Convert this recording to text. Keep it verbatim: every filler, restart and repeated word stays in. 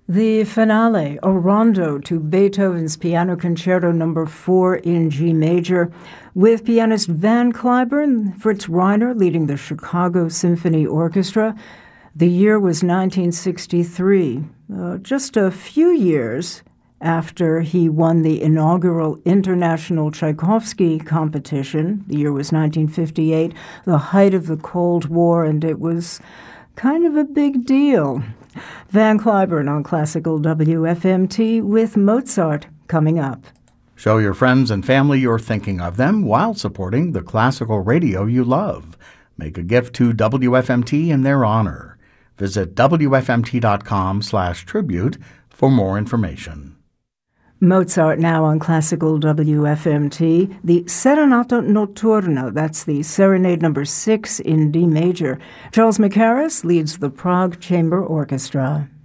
The finale, a rondo to Beethoven's Piano Concerto Number four in G major, with pianist Van Cliburn and Fritz Reiner leading the Chicago Symphony Orchestra. The year was nineteen sixty-three, uh, just a few years after he won the inaugural International Tchaikovsky competition. The year was nineteen fifty-eight, the height of the Cold War, and it was kind of a big deal. Van Cliburn on Classical W F M T with Mozart coming up. Show your friends and family you're thinking of them while supporting the classical radio you love. Make a gift to W F M T in their honor. Visit W F M T dot com slash tribute for more information. Mozart now on Classical W F M T, the Serenata Notturna, that's the Serenade number six in D major. Charles Mackerras leads the Prague Chamber Orchestra.